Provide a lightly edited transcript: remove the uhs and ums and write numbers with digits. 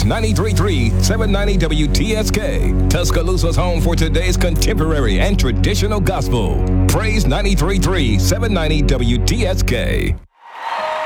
Praise 93.3, 790 WTSK. Tuscaloosa's home for today's contemporary and traditional gospel. Praise 93.3, 790 WTSK.